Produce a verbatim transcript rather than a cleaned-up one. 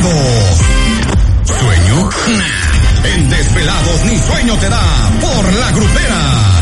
Desvelados. ¿Sueño? Nah. En Desvelados ni sueño te da por la grupera.